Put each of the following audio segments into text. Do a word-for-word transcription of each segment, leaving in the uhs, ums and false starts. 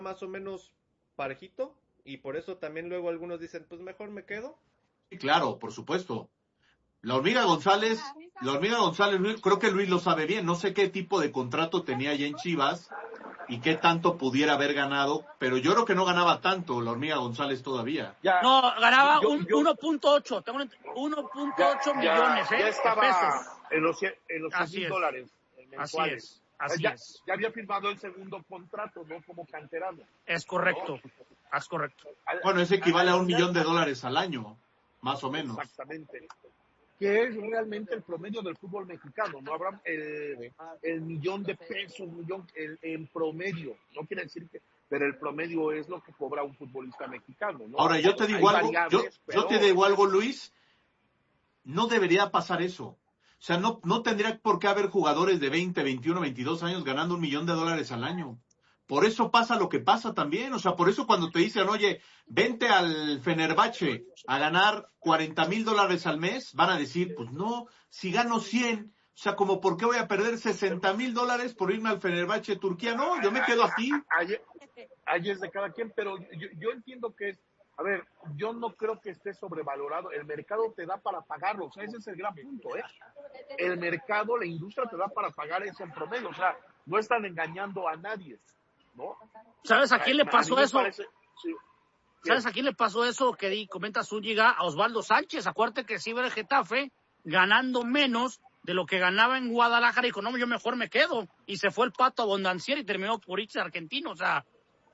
más o menos parejito y por eso también luego algunos dicen, pues mejor me quedo. Sí, claro, por supuesto. La Hormiga González, la Hormiga González, Luis, creo que Luis lo sabe bien, no sé qué tipo de contrato tenía ya en Chivas y qué tanto pudiera haber ganado, pero yo creo que no ganaba tanto la Hormiga González todavía. Ya, no, ganaba yo, un yo, uno punto ocho, tengo uno punto ocho millones, ya, ¿eh? ya estaba de pesos. en los, en los Así mil es. dólares mensuales. Así es, así ya, es. ya había firmado el segundo contrato, ¿no? Como canterano. Es correcto, ¿no? Es correcto. Bueno, eso equivale a un millón de dólares al año, más o menos. Exactamente. Que es realmente el promedio del fútbol mexicano, ¿no? Habrá el, el millón de pesos, millón el, en promedio. No quiere decir que, pero el promedio es lo que cobra un futbolista mexicano, ¿no? Ahora, yo te digo Hay algo, yo, pero... yo te digo algo, Luis, no debería pasar eso. O sea, no, no tendría por qué haber jugadores de veinte, veintiuno, veintidós años ganando un millón de dólares al año. Por eso pasa lo que pasa también. O sea, por eso cuando te dicen, oye, vente al Fenerbahce a ganar cuarenta mil dólares al mes, van a decir, pues no, si gano cien, o sea, como por qué voy a perder sesenta mil dólares por irme al Fenerbahce Turquía. No, yo me quedo aquí. Ahí, ahí es de cada quien, pero yo, yo entiendo que es, a ver, yo no creo que esté sobrevalorado. El mercado te da para pagarlo, o sea, ese es el gran punto, ¿eh? El mercado, la industria te da para pagar eso en promedio, o sea, no están engañando a nadie, ¿no? ¿Sabes a quién le pasó eso? Parece, sí. ¿Sabes a quién le pasó eso que di, comenta Zúñiga? A Osvaldo Sánchez. Acuérdate que sí iba el Getafe ganando menos de lo que ganaba en Guadalajara y dijo, no, yo mejor me quedo. Y se fue el Pato Abondancieri y terminó por irse a Argentino. O sea,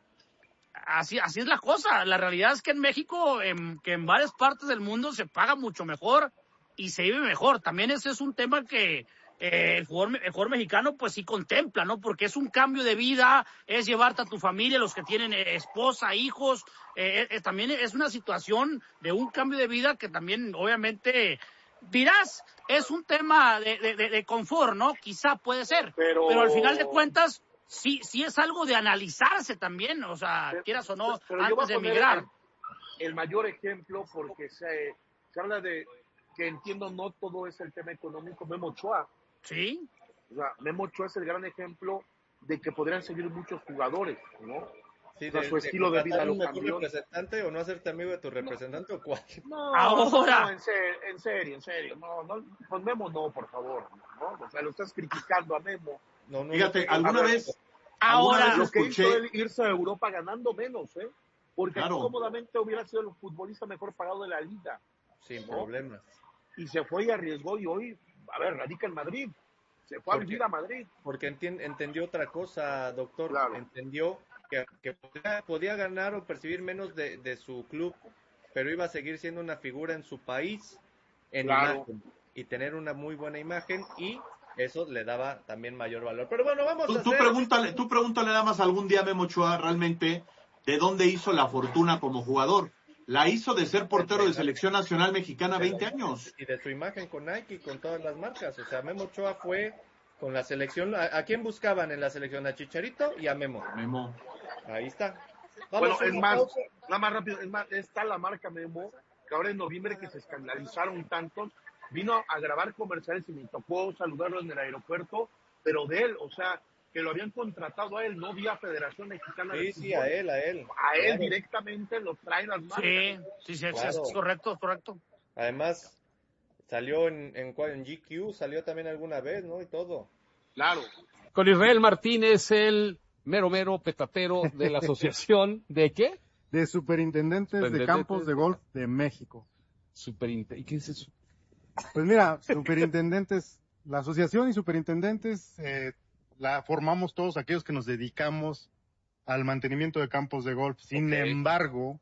así, así es la cosa. La realidad es que en México, en, que en varias partes del mundo se paga mucho mejor y se vive mejor. También ese es un tema que eh, el, jugador, el jugador mexicano pues sí contempla, ¿no? Porque es un cambio de vida, es llevarte a tu familia, los que tienen eh, esposa, hijos, eh, eh, también es una situación de un cambio de vida que también obviamente dirás, es un tema de, de, de, de confort, ¿no? Quizá puede ser, pero, pero al final de cuentas sí, sí es algo de analizarse también, o sea, pero, quieras o no, pero antes de emigrar. El, el mayor ejemplo, porque se, se habla de que entiendo no todo es el tema económico, Memo Ochoa. Sí. O sea, Memo Ochoa es el gran ejemplo de que podrían seguir muchos jugadores, ¿no? Sí, o sea, de, su de estilo de vida un lo mejor cambió. representante o no hacerte amigo de tu representante no. o cuál. No, ahora. No, en serio, en serio, en serio. No, no, con Memo no, por favor. ¿no? O sea, lo estás criticando a Memo. No, no, Fíjate, no, alguna ver, vez. Ahora. Alguna vez lo que escuché... hizo él irse a Europa ganando menos, ¿eh? Porque claro. cómodamente hubiera sido el futbolista mejor pagado de la liga. Sin ¿no? problemas. Y se fue y arriesgó y hoy, a ver, radica en Madrid. Se fue porque, a vivir a Madrid. Porque enti- entendió otra cosa, doctor. Claro. Entendió que, que podía, podía ganar o percibir menos de, de su club, pero iba a seguir siendo una figura en su país, en claro. imagen, y tener una muy buena imagen, y eso le daba también mayor valor. Pero bueno, vamos tú, a tú hacer... Pregúntale, tú pregúntale nada más algún día a Memo Ochoa realmente de dónde hizo la fortuna como jugador. La hizo de ser portero de selección nacional mexicana veinte años. Y de su imagen con Nike y con todas las marcas. O sea, Memo Ochoa fue con la selección. ¿A, a quién buscaban en la selección? A Chicharito y a Memo. Memo. Ahí está. Vamos, bueno, es más, nada más rápido, es más, está la marca Memo, que ahora en noviembre que se escandalizaron tantos, vino a grabar comerciales y me tocó saludarlo en el aeropuerto, pero de él, o sea, que lo habían contratado a él, no vía Federación Mexicana sí, de Sí, sí, a él, a él. A él claro. Directamente lo traen las marcas. Sí, sí, sí, claro. Es correcto, es correcto. Además, salió en, en, en G Q, salió también alguna vez, ¿no? Y todo. Claro. Con Israel Martínez, el mero mero petatero de la asociación, ¿de qué? De superintendentes de campos de golf de México. Superintendentes, ¿y qué es eso? Pues mira, superintendentes, la asociación y superintendentes eh, la formamos todos aquellos que nos dedicamos al mantenimiento de campos de golf. Sin okay. embargo,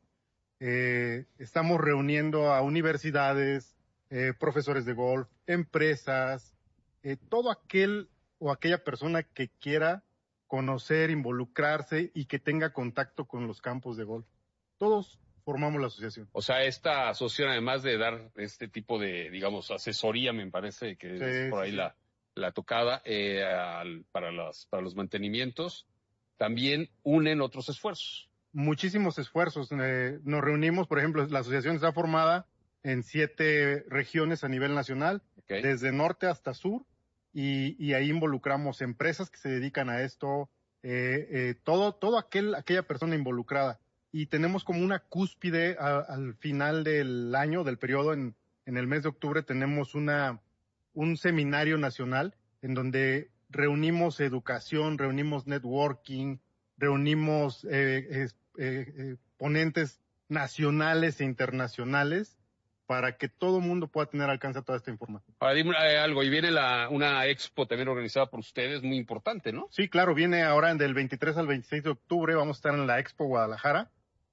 eh, estamos reuniendo a universidades, eh, profesores de golf, empresas, eh, todo aquel o aquella persona que quiera conocer, involucrarse y que tenga contacto con los campos de golf. Todos formamos la asociación. O sea, esta asociación, además de dar este tipo de, digamos, asesoría, me parece que sí, es por ahí sí. la, la tocada eh, al, para, las, para los mantenimientos, también unen otros esfuerzos. Muchísimos esfuerzos. Eh, nos reunimos, por ejemplo, la asociación está formada en siete regiones a nivel nacional, okay. desde norte hasta sur, y, y ahí involucramos empresas que se dedican a esto, eh, eh, todo, todo aquel, aquella persona involucrada. Y tenemos como una cúspide a, al final del año, del periodo, en, en el mes de octubre, tenemos una, un seminario nacional en donde reunimos educación, reunimos networking, reunimos eh, eh, eh, eh, ponentes nacionales e internacionales para que todo el mundo pueda tener alcance a toda esta información. Ahora dime eh, algo, y viene la, una expo también organizada por ustedes, muy importante, ¿no? Sí, claro, viene ahora del veintitrés al veintiséis de octubre, vamos a estar en la Expo Guadalajara.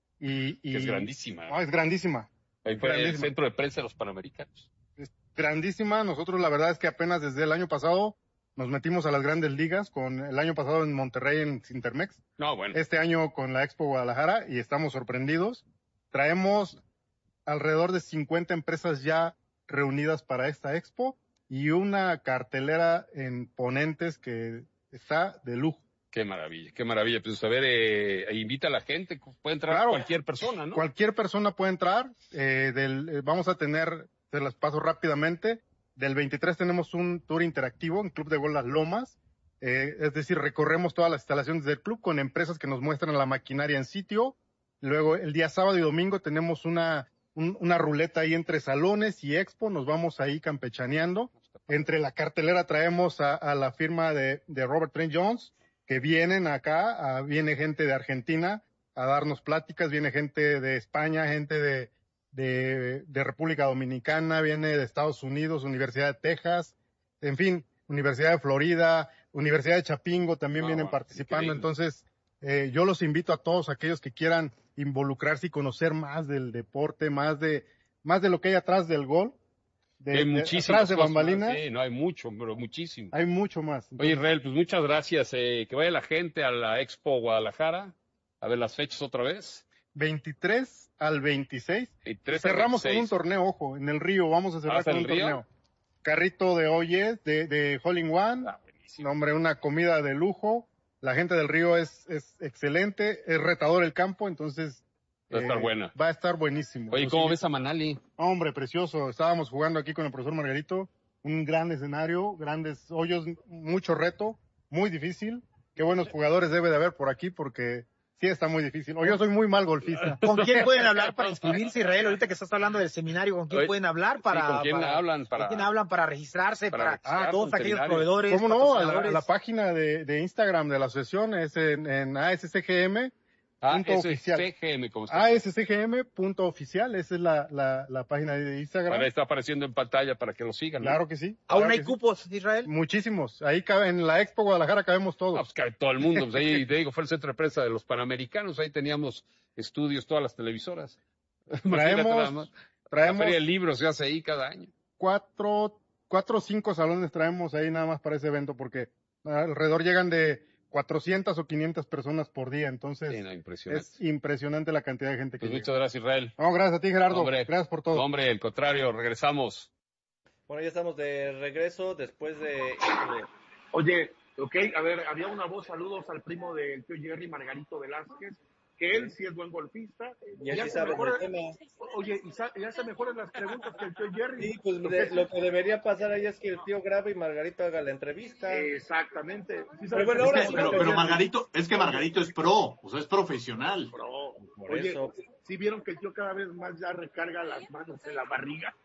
Y, y, que es grandísima. No, es grandísima. Ahí fue grandísima. El centro de prensa de los Panamericanos. Es grandísima, nosotros la verdad es que apenas desde el año pasado nos metimos a las grandes ligas, con el año pasado en Monterrey en Sintermex. No, bueno. Este año con la Expo Guadalajara y estamos sorprendidos. Traemos alrededor de cincuenta empresas ya reunidas para esta expo y una cartelera en ponentes que está de lujo. Qué maravilla, qué maravilla. Pues a ver, eh, invita a la gente, puede entrar claro, cualquier persona, ¿no? Cualquier persona puede entrar. Eh, del, eh, vamos a tener, se las paso rápidamente, del veintitrés tenemos un tour interactivo en Club de Golf Las Lomas. Eh, es decir, recorremos todas las instalaciones del club con empresas que nos muestran la maquinaria en sitio. Luego, el día sábado y domingo tenemos una Un, una ruleta ahí entre salones y expo, nos vamos ahí campechaneando. Entre la cartelera traemos a, a la firma de, de Robert Trent Jones, que vienen acá, a, viene gente de Argentina a darnos pláticas, viene gente de España, gente de, de, de República Dominicana, viene de Estados Unidos, Universidad de Texas, en fin, Universidad de Florida, Universidad de Chapingo también oh, vienen participando. Increíble. Entonces, eh, yo los invito a todos aquellos que quieran involucrarse y conocer más del deporte, más de más de lo que hay atrás del gol, de, hay de atrás de bambalinas. Sí, no hay mucho, pero muchísimo. Hay mucho más. Entonces, oye, Israel, pues muchas gracias. Eh, que vaya la gente a la Expo Guadalajara, a ver las fechas otra vez. veintitrés al veintiséis. veintitrés Cerramos al veintiséis. con un torneo, ojo, en el Río, vamos a cerrar ¿Ah, con un Río? torneo. Carrito de Oyes, de, de Hole in One. Ah, no, hombre, una comida de lujo. La gente del Río es, es excelente, es retador el campo, entonces va a estar eh, buena. Va a estar buenísimo. Oye, entonces, ¿cómo ves a Manali? Hombre, precioso. Estábamos jugando aquí con el profesor Margarito, un gran escenario, grandes hoyos, mucho reto, muy difícil. Qué buenos jugadores debe de haber por aquí porque sí está muy difícil. O yo soy muy mal golfista. ¿Con quién pueden hablar para inscribirse, Israel? Ahorita que estás hablando del seminario, ¿con quién Oye, pueden hablar para... sí, ¿con quién para, hablan para, ¿con quién hablan para registrarse? Para, para ah, todos aquellos proveedores. ¿Cómo no? A la, a la página de, de Instagram de la asociación es en, en A S C G M. Ah, punto oficial. A S C G M, ¿cómo está? A S C G M punto oficial, esa es la, la, la página de Instagram. Ahora está apareciendo en pantalla para que lo sigan, ¿no? Claro que sí. ¿Aún claro hay que cupos, sí. Israel? Muchísimos. Ahí cabe, en la Expo Guadalajara cabemos todos. Ah, pues cabe todo el mundo. Pues ahí, te digo, fue el centro de prensa de los Panamericanos. Ahí teníamos estudios, todas las televisoras. Traemos, traemos. La feria de libros se hace ahí cada año. Cuatro, cuatro o cinco salones traemos ahí nada más para ese evento porque alrededor llegan de cuatrocientas o quinientas personas por día, entonces sí, no, impresionante. Es impresionante la cantidad de gente que pues llega. Muchas gracias, Israel. No, gracias a ti, Gerardo. Hombre, gracias por todo. Hombre, al contrario, regresamos. Bueno, ya estamos de regreso después de... Oye, ok, a ver, había una voz, saludos al primo del tío Jerry, Margarito Velázquez, que él sí es buen golfista. Ya, ya sí se sabe mejora, el tema. Oye, y sa, ya se mejoran las preguntas que el tío Jerry. Sí, pues lo que, lo que debería pasar ahí es que el tío grabe y Margarito haga la entrevista. Exactamente. Sí, pero bueno, ahora es que, sí pero, lo pero que... Margarito, es que Margarito es pro, o sea, es profesional. Pro. Por Oye, eso. ¿sí vieron que el tío cada vez más ya recarga las manos en la barriga?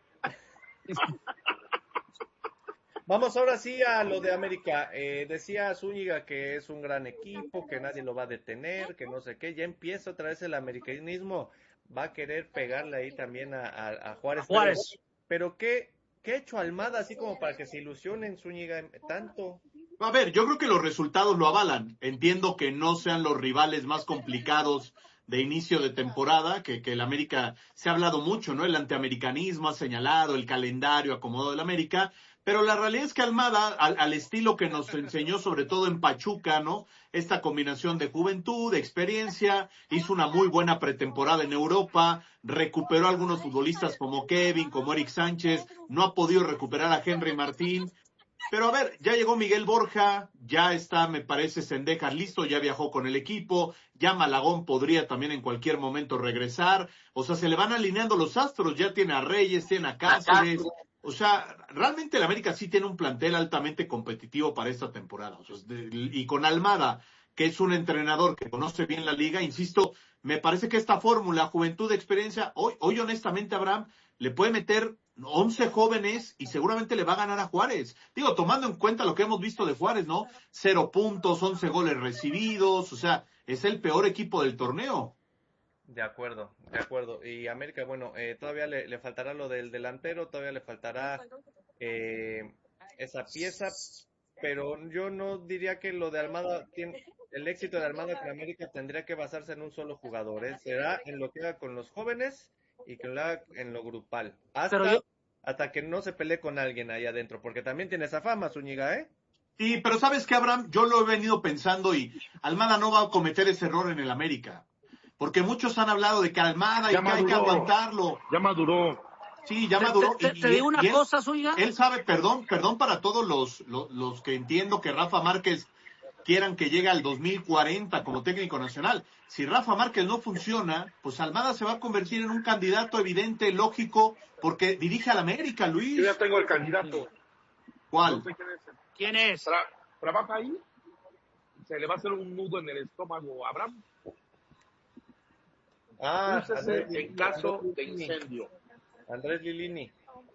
Vamos ahora sí a lo de América. Eh, decía Zúñiga que es un gran equipo, que nadie lo va a detener, que no sé qué. Ya empieza otra vez el americanismo. Va a querer pegarle ahí también a, a, a Juárez. Juárez. Pero, pero ¿qué, ¿qué ha hecho Almada así como para que se ilusionen Zúñiga tanto? A ver, yo creo que los resultados lo avalan. Entiendo que no sean los rivales más complicados de inicio de temporada, que, que el América, se ha hablado mucho, ¿no? El antiamericanismo ha señalado, el calendario acomodado del América, pero la realidad es que Almada, al, al estilo que nos enseñó sobre todo en Pachuca, ¿no? Esta combinación de juventud, de experiencia, hizo una muy buena pretemporada en Europa, recuperó a algunos futbolistas como Kevin, como Eric Sánchez, no ha podido recuperar a Henry Martín. Pero a ver, ya llegó Miguel Borja, ya está, me parece, Cendejas listo, ya viajó con el equipo, ya Malagón podría también en cualquier momento regresar, o sea, se le van alineando los astros, ya tiene a Reyes, tiene a Cáceres, o sea, realmente el América sí tiene un plantel altamente competitivo para esta temporada, o sea, de, y con Almada, que es un entrenador que conoce bien la liga, insisto, me parece que esta fórmula, juventud, experiencia, hoy, hoy honestamente, Abraham, le puede meter once jóvenes y seguramente le va a ganar a Juárez. Digo, tomando en cuenta lo que hemos visto de Juárez, ¿no? Cero puntos, once goles recibidos, o sea, es el peor equipo del torneo. De acuerdo, de acuerdo. Y América, bueno, eh, todavía le, le faltará lo del delantero, todavía le faltará eh, esa pieza, pero yo no diría que lo de Almada, tiene, el éxito de Almada con América tendría que basarse en un solo jugador, ¿eh? Será en lo que haga con los jóvenes y que lo haga en lo grupal, hasta, yo... hasta que no se pelee con alguien ahí adentro, porque también tiene esa fama, Zúñiga, ¿eh? Sí, pero ¿sabes qué, Abraham? Yo lo he venido pensando y Almada no va a cometer ese error en el América. Porque muchos han hablado de que Almada ya y que hay que aguantarlo. Ya maduró. Sí, ya maduró. Te, te, te digo una él, cosa, Zúñiga. Él sabe, perdón, perdón para todos los, los, los que entiendo que Rafa Márquez quieran que llegue al dos mil cuarenta como técnico nacional. Si Rafa Márquez no funciona, pues Almada se va a convertir en un candidato evidente, lógico, porque dirige al América, Luis. Yo ya tengo el candidato. ¿Cuál? No sé quién es. ¿Quién es? Tra ¿Trabaja ahí? Se le va a hacer un nudo en el estómago a Abraham. Ah, Andrés, en caso de incendio. Andrés Lilini.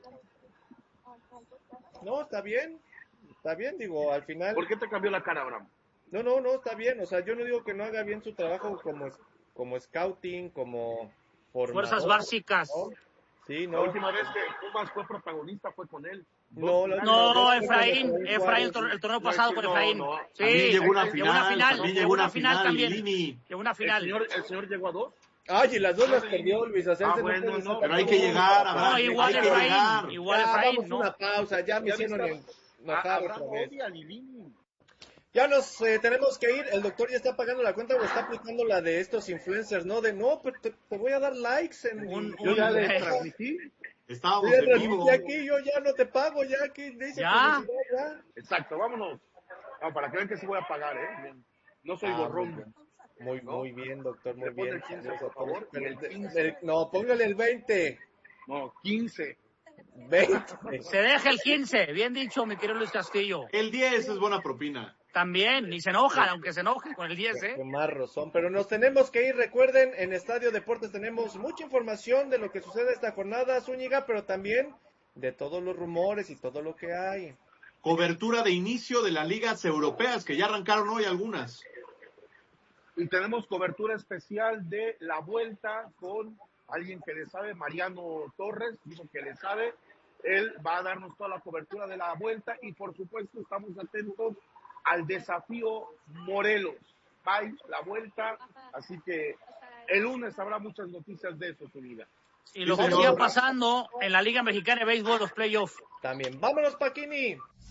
No, está bien, está bien, digo, al final... ¿Por qué te cambió la cara, Abraham? No, no, no, está bien, o sea, yo no digo que no haga bien su trabajo como, como scouting, como formador. Fuerzas básicas. ¿No? Sí, no. La última vez que Pumas fue protagonista fue con él. No, la no, Efraín, Efraín, el, el torneo pasado no, con Efraín. No, no. Sí, llegó una final, llegó una final, también llegó una final, final también. Lini. Llegó una final. ¿El señor, el señor llegó a dos? Ay, y las dos las perdió Luis Ascense. Ah, bueno, no, no, pero hay que llegar, Abraham, no, igual hay que Efraín, llegar. igual ya, Efraín, vamos ¿no? una pausa, ya me Ya hicieron enojar otra vez. Odia a Lilini. Ya nos eh, tenemos que ir, el doctor ya está pagando la cuenta o está aplicando la de estos influencers, ¿no? De no, pero te, te voy a dar likes en... Un, Yo un, ya le eh, transmití. Estábamos ya en vivo. aquí, yo ya no te pago, ya aquí dice ¿Ya? ya. Exacto, vámonos. No, para que vean que sí voy a pagar, ¿eh? No soy Ah, borrón. Muy, ¿no? muy bien, doctor, muy Le pone bien. el quince, por favor, Pero y el el- quince. el- no, póngale el veinte. No, quince. veinte. se deja el quince, bien dicho, mi querido Luis Castillo. El diez es buena propina. También, ni se enojan, aunque se enojen con el diez, ¿eh? Con más razón, pero nos tenemos que ir, recuerden, en Estadio Deportes tenemos mucha información de lo que sucede esta jornada, Zúñiga, pero también de todos los rumores y todo lo que hay. Cobertura de inicio de las ligas europeas, que ya arrancaron hoy algunas. Y tenemos cobertura especial de la vuelta con alguien que le sabe, Mariano Torres, dijo que le sabe. Él va a darnos toda la cobertura de la vuelta y por supuesto estamos atentos al desafío Morelos. Bye, la vuelta, así que el lunes habrá muchas noticias de eso, su vida. Y lo Sí, que señor. siga pasando en la Liga Mexicana de Béisbol, los playoffs. También, vámonos, Paquini.